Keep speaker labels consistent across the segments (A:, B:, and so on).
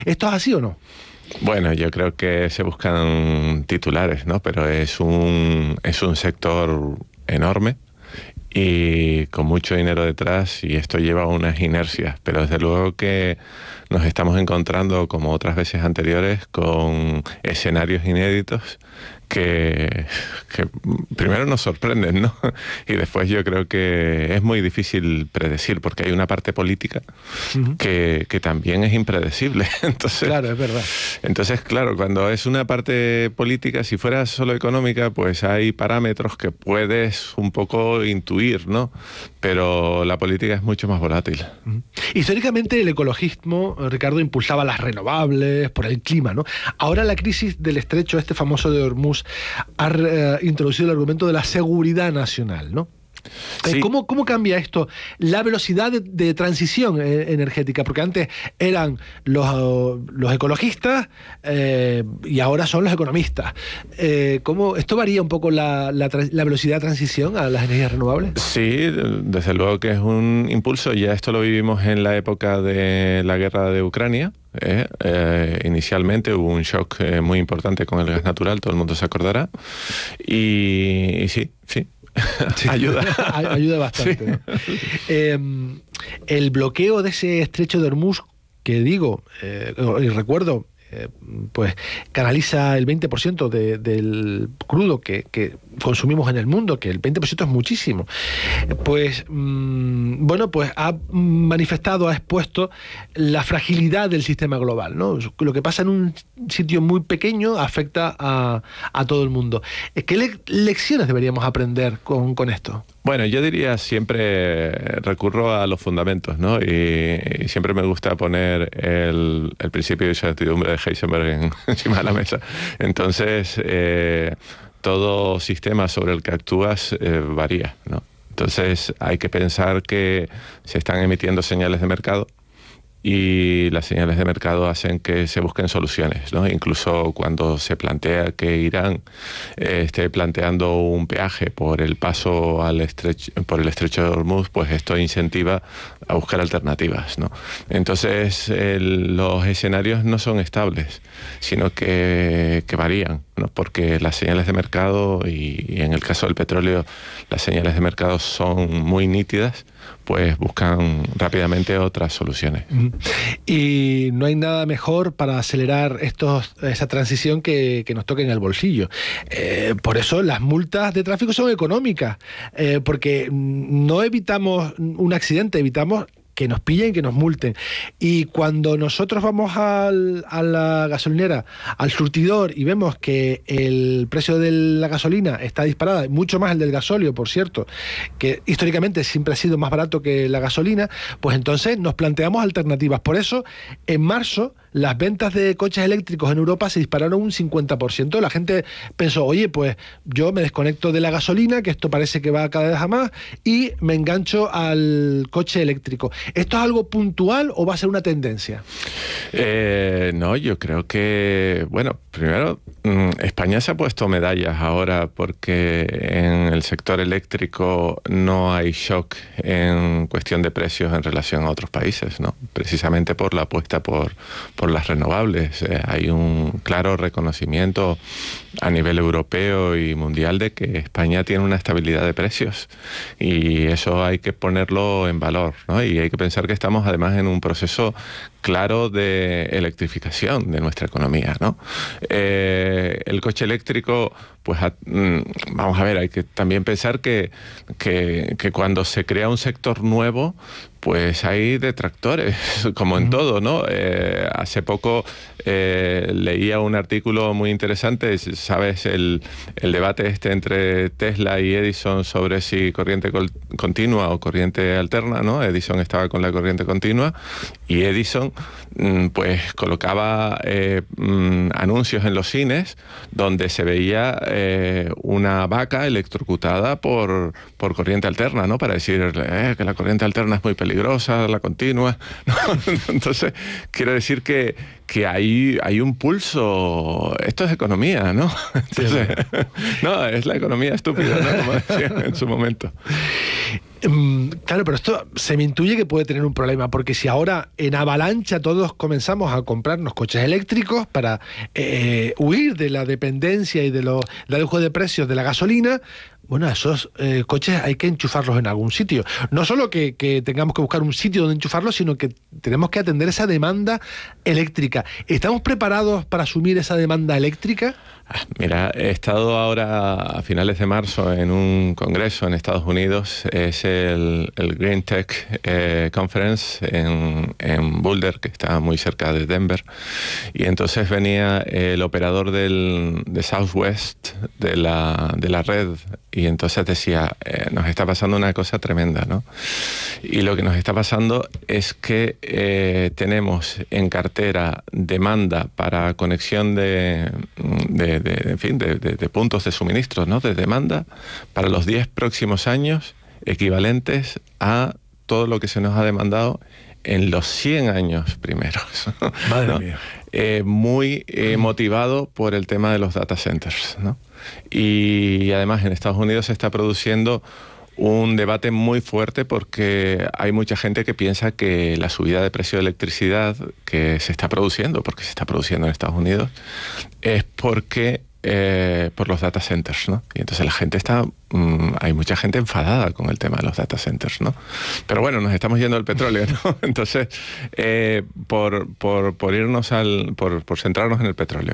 A: ¿Esto es así o no?
B: Bueno, yo creo que se buscan titulares, ¿no? Pero es un sector enorme y con mucho dinero detrás, y esto lleva a unas inercias, pero desde luego que nos estamos encontrando, como otras veces anteriores, con escenarios inéditos que primero nos sorprenden, ¿no? Y después yo creo que es muy difícil predecir, porque hay una parte política que también es impredecible. Entonces,
A: claro, es verdad.
B: Entonces, claro, cuando es una parte política, si fuera solo económica, pues hay parámetros que puedes un poco intuir, ¿no? Pero la política es mucho más volátil.
A: Históricamente el ecologismo, Ricardo, impulsaba las renovables por el clima, ¿no? Ahora la crisis del estrecho, este famoso de Hormuz, ha introducido el argumento de la seguridad nacional, ¿no?
B: Sí.
A: ¿Cómo cambia esto? La velocidad de transición energética, porque antes eran los ecologistas y ahora son los economistas. ¿Esto varía un poco la velocidad de transición a las energías renovables?
B: Sí, desde luego que es un impulso. Ya esto lo vivimos en la época de la guerra de Ucrania. Inicialmente hubo un shock muy importante con el gas natural, todo el mundo se acordará. Y sí. Sí. Ayuda
A: bastante, sí. ¿No? El bloqueo de ese estrecho de Hormuz, que digo, y recuerdo, pues canaliza el 20% del crudo que consumimos en el mundo, que el 20% es muchísimo. Pues, bueno, pues ha manifestado, ha expuesto la fragilidad del sistema global, ¿no? Lo que pasa en un sitio muy pequeño afecta a todo el mundo. ¿Qué lecciones deberíamos aprender con esto?
B: Bueno, yo diría siempre recurro a los fundamentos, ¿no? Y siempre me gusta poner el principio de incertidumbre de Heisenberg encima de la mesa. Entonces, todo sistema sobre el que actúas varía, ¿no? Entonces, hay que pensar que se están emitiendo señales de mercado, y las señales de mercado hacen que se busquen soluciones, ¿no? Incluso cuando se plantea que Irán esté planteando un peaje por el paso por el estrecho de Hormuz, pues esto incentiva a buscar alternativas, ¿no? Entonces los escenarios no son estables, sino que varían, ¿no? Porque las señales de mercado, y en el caso del petróleo las señales de mercado son muy nítidas, pues buscan rápidamente otras soluciones.
A: Y no hay nada mejor para acelerar esa transición que nos toque en el bolsillo. Por eso las multas de tráfico son económicas, porque no evitamos un accidente, evitamos que nos pillen, que nos multen. Y cuando nosotros vamos a la gasolinera, al surtidor, y vemos que el precio de la gasolina está disparada, mucho más el del gasóleo, por cierto, que históricamente siempre ha sido más barato que la gasolina, pues entonces nos planteamos alternativas. Por eso, en marzo, las ventas de coches eléctricos en Europa se dispararon un 50%. La gente pensó, oye, pues yo me desconecto de la gasolina, que esto parece que va cada vez a más, y me engancho al coche eléctrico. ¿Esto es algo puntual o va a ser una tendencia?
B: No, yo creo que, bueno, primero, España se ha puesto medallas ahora porque en el sector eléctrico no hay shock en cuestión de precios en relación a otros países, ¿no? Precisamente por la apuesta por las renovables. Hay un claro reconocimiento a nivel europeo y mundial de que España tiene una estabilidad de precios, y eso hay que ponerlo en valor, ¿no? Y hay que pensar que estamos además en un proceso claro de electrificación de nuestra economía, ¿no? El coche eléctrico, pues vamos a ver, hay que también pensar que cuando se crea un sector nuevo, pues hay detractores, como en todo, ¿no? Hace poco leía un artículo muy interesante, ¿sabes? El debate entre Tesla y Edison sobre si corriente continua o corriente alterna, ¿no? Edison estaba con la corriente continua, y Edison pues colocaba anuncios en los cines donde se veía una vaca electrocutada por corriente alterna, ¿no? Para decir que la corriente alterna es muy peligrosa, la continua, ¿no? Entonces, quiero decir que hay un pulso. Esto es economía, ¿no? Entonces, no, es la economía estúpida, ¿no? Como decían en su momento.
A: Claro, pero esto se me intuye que puede tener un problema, porque si ahora en avalancha todos comenzamos a comprarnos coches eléctricos para huir de la dependencia y del lujo de precios de la gasolina, bueno, esos coches hay que enchufarlos en algún sitio. No solo que tengamos que buscar un sitio donde enchufarlos, sino que tenemos que atender esa demanda eléctrica. ¿Estamos preparados para asumir esa demanda eléctrica?
B: Mira, he estado ahora a finales de marzo en un congreso en Estados Unidos, es el Green Tech Conference en Boulder, que está muy cerca de Denver, y entonces venía el operador de Southwest de la red, y entonces decía, nos está pasando una cosa tremenda, ¿no? Y lo que nos está pasando es que tenemos en cartera demanda para conexión de puntos de suministro, ¿no? De demanda para los 10 próximos años, equivalentes a todo lo que se nos ha demandado en los 100 años primeros.
A: Madre
B: ¿no?
A: mía.
B: Muy motivado por el tema de los data centers, ¿no? Y además en Estados Unidos se está produciendo un debate muy fuerte porque hay mucha gente que piensa que la subida de precio de electricidad que se está produciendo, porque se está produciendo en Estados Unidos, es porque por los data centers, ¿no? Y entonces la gente hay mucha gente enfadada con el tema de los data centers, ¿no? Pero bueno, nos estamos yendo al petróleo, ¿no? Entonces, por irnos por centrarnos en el petróleo,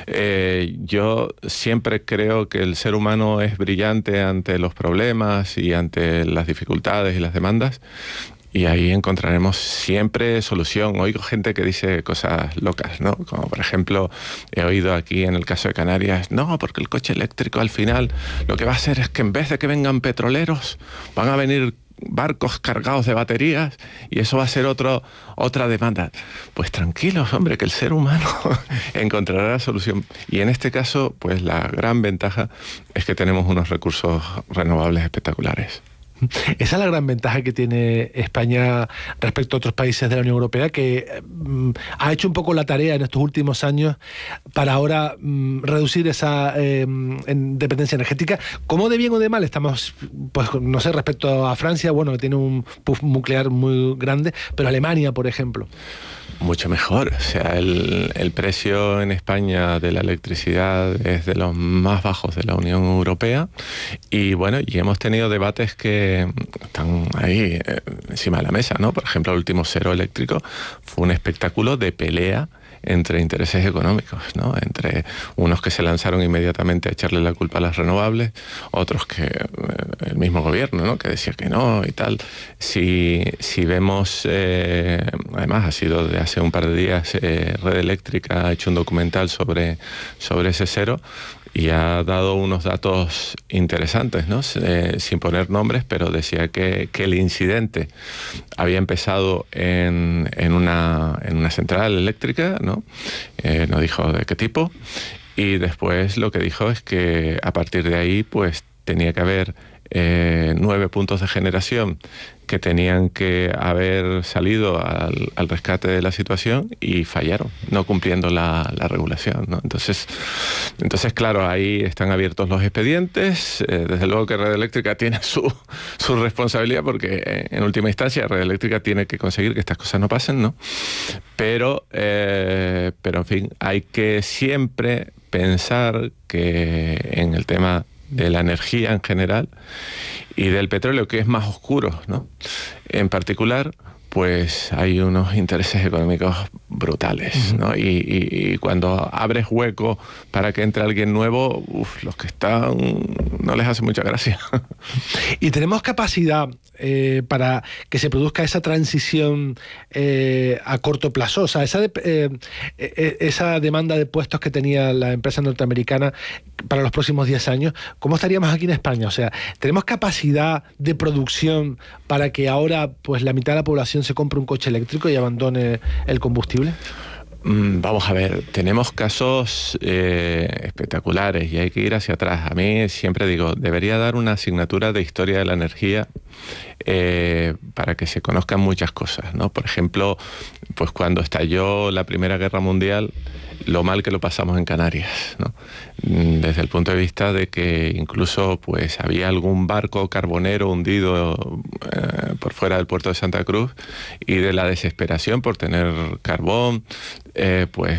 B: yo siempre creo que el ser humano es brillante ante los problemas y ante las dificultades y las demandas, y ahí encontraremos siempre solución. Oigo gente que dice cosas locas, ¿no? Como por ejemplo, he oído aquí en el caso de Canarias, no, porque el coche eléctrico al final lo que va a hacer es que en vez de que vengan petroleros, van a venir barcos cargados de baterías y eso va a ser otra demanda. Pues tranquilos, hombre, que el ser humano encontrará la solución. Y en este caso, pues la gran ventaja es que tenemos unos recursos renovables espectaculares.
A: Esa es la gran ventaja que tiene España respecto a otros países de la Unión Europea, que ha hecho un poco la tarea en estos últimos años para ahora reducir esa dependencia energética. ¿Cómo de bien o de mal estamos, pues no sé, respecto a Francia, bueno, que tiene un puff nuclear muy grande, pero Alemania, por ejemplo?
B: Mucho mejor. O sea, el precio en España de la electricidad es de los más bajos de la Unión Europea y bueno, y hemos tenido debates que están ahí encima de la mesa, ¿no? Por ejemplo, el último cero eléctrico fue un espectáculo de pelea entre intereses económicos, ¿no? Entre unos que se lanzaron inmediatamente a echarle la culpa a las renovables, otros que el mismo gobierno, ¿no? Que decía que no y tal. Si vemos, además ha sido de hace un par de días, Red Eléctrica ha hecho un documental sobre ese cero y ha dado unos datos interesantes, ¿no? Sin poner nombres, pero decía que el incidente había empezado en una central eléctrica, ¿no? No dijo de qué tipo, y después lo que dijo es que a partir de ahí pues tenía que haber 9 puntos de generación que tenían que haber salido al rescate de la situación y fallaron, no cumpliendo la regulación, ¿no? Entonces, claro, ahí están abiertos los expedientes. Desde luego que Red Eléctrica tiene su responsabilidad porque en última instancia Red Eléctrica tiene que conseguir que estas cosas no pasen, ¿no? Pero en fin, hay que siempre pensar que en el tema de la energía en general y del petróleo, que es más oscuro, ¿no? En particular, pues hay unos intereses económicos brutales, ¿no? Y cuando abres hueco para que entre alguien nuevo, los que están no les hace mucha gracia.
A: ¿Y tenemos capacidad para que se produzca esa transición a corto plazo? O sea, esa demanda de puestos que tenía la empresa norteamericana para los próximos 10 años, ¿cómo estaríamos aquí en España? O sea, ¿tenemos capacidad de producción para que ahora pues la mitad de la población se compre un coche eléctrico y abandone el combustible?
B: Vamos a ver, tenemos casos espectaculares y hay que ir hacia atrás. A mí siempre digo, debería dar una asignatura de historia de la energía para que se conozcan muchas cosas, ¿no? Por ejemplo, pues cuando estalló la Primera Guerra Mundial, lo mal que lo pasamos en Canarias, ¿no? desde el punto de vista de que incluso pues había algún barco carbonero hundido por fuera del puerto de Santa Cruz, y de la desesperación por tener carbón, pues